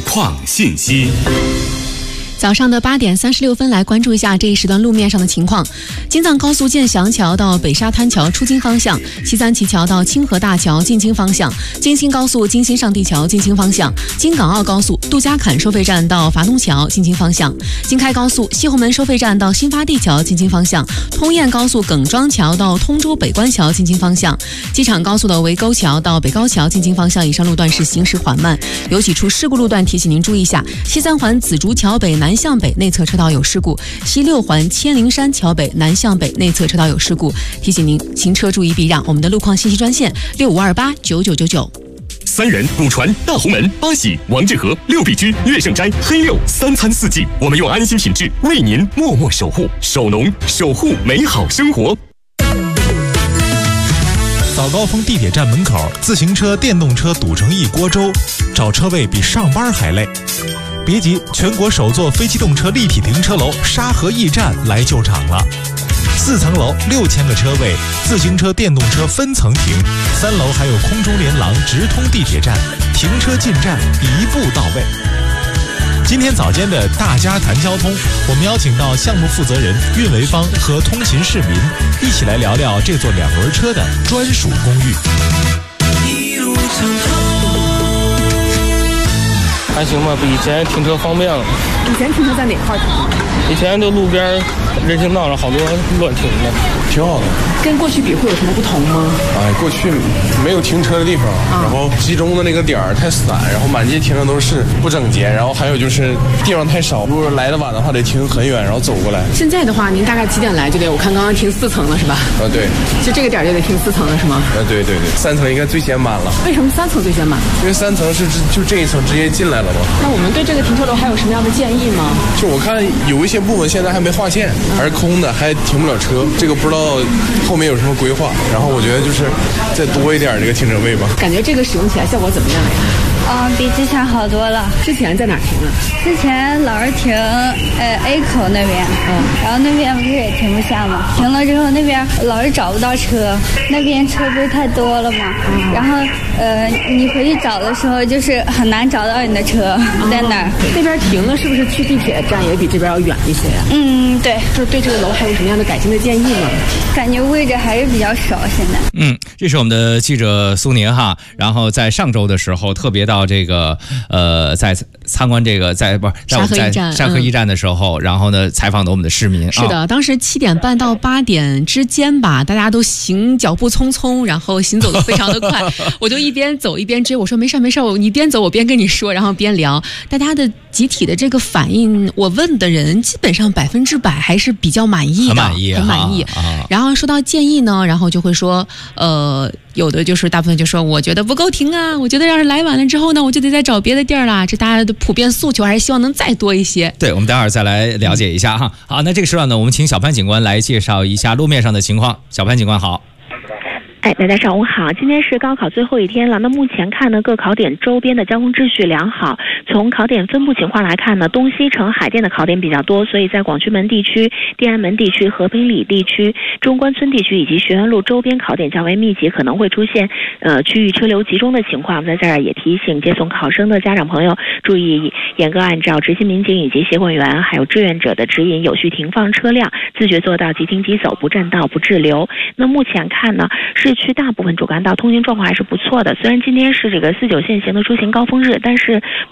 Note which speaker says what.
Speaker 1: 况信息。
Speaker 2: 早上的8点36分，来关注一下这一时段路面上的情况。京藏高速建翔桥到北沙滩桥出京方向，西三旗桥到清河大桥进京方向，京新高速京新上地桥进京方向，京港澳高速杜家坎收费站到伐东桥进京方向，京开高速西红门收费站到新发地桥进京方向，通燕高速耿庄桥到通州北关桥进京方向，机场高速的围沟桥到北高桥进京方向以上路段是行驶缓慢，有几处事故路段提醒您注意一下。西三环紫竹桥北南向北内侧车道有事故，西六环千灵山桥北南向北内侧车道有事故，提醒您行车注意避让。我们的路况信息专线65289999。
Speaker 1: 三元、古传、大红门、八喜、王致和、六必居、乐盛斋、黑六3餐4季，我们用安心品质为您默默守护，守农，守护美好生活。
Speaker 3: 早高峰地铁站门口，自行车、电动车堵成一锅粥，找车位比上班还累。别急，全国首座非机动车立体停车楼沙河驿站来救场了。4层楼6000个车位，自行车、电动车分层停，3楼还有空中连廊直通地铁站，停车进站一步到位。今天早间的大家谈交通，我们邀请到项目负责人运维方和通勤市民一起来聊聊这座2轮车的专属公寓。
Speaker 4: 还行吧，比以前停车方便了。
Speaker 2: 以前停车在哪块停？
Speaker 4: 以前就路边人行道上好多乱停的，
Speaker 5: 挺好的。
Speaker 2: 跟过去比会有什么不同吗？
Speaker 5: 过去没有停车的地方，然后集中的那个点儿太散，然后满街停的都是不整洁，然后还有就是地方太少，如果来的晚的话得停很远，然后走过来。
Speaker 2: 现在的话，您大概几点来就得？我看刚刚停4层了是吧？
Speaker 5: 对。
Speaker 2: 就这个点就得停4层了是吗？
Speaker 5: 对，3层应该最先满了。
Speaker 2: 为什么3层最先满？
Speaker 5: 因为3层是就这一层直接进来了嘛。
Speaker 2: 那我们对这个停车楼还有什么样的建议吗？
Speaker 5: 就我看有一些部分现在还没划线，还是空的，还停不了车，这个不知道后面有什么规划。然后我觉得就是再多一点这个停车位吧。
Speaker 2: 感觉这个使用起来效果怎么样呀？
Speaker 6: 比之前好多了。
Speaker 2: 之前在哪儿停啊？
Speaker 6: 之前老是停A 口那边，然后那边不是也停不下吗？停了之后那边老是找不到车，那边车不是太多了吗？然后你回去找的时候就是很难找到你的车在哪儿。
Speaker 2: 那边停了是不是去地铁站也比这边要远一些呀？
Speaker 6: 对。
Speaker 2: 就是对这个楼还有什么样的改进的建议吗？
Speaker 6: 感觉位置还是比较少现在。
Speaker 7: 这是我们的记者苏宁哈，然后在上周的时候特别到这个在参观这个在沙河驿站的时候，然后呢采访的我们的市民。
Speaker 2: 是的，当时7点半到8点之间吧，大家都脚步匆匆，然后行走的非常的快。我就一边走一边追，我说没事，你边走我边跟你说，然后边聊。大家的集体的这个反应，我问的人基本上100%还是比较满意的，很满意。然后说到建议呢，然后就会说有的就是大部分就说我觉得不够停啊，我觉得要是来晚了之后呢，我就得再找别的地儿了。这大家的普遍诉求还是希望能再多一些。
Speaker 7: 对，我们待会儿再来了解一下哈。好，那这个时段呢，我们请小潘警官来介绍一下路面上的情况。小潘警官好。
Speaker 8: 大家上午好，今天是高考最后一天了。那目前看呢，各考点周边的交通秩序良好。从考点分布情况来看呢，东西城海淀的考点比较多，所以在广渠门地区、天安门地区、和平里地区、中关村地区以及学院路周边考点较为密集，可能会出现区域车流集中的情况。在这儿也提醒接送考生的家长朋友注意严格按照执勤民警以及协管员还有志愿者的指引，有序停放车辆，自觉做到即停即走，不占道不滞留。那目前看呢，市区大部分主干道通行状况还是不错的。虽然今天是这个49限行的出行高峰日，但是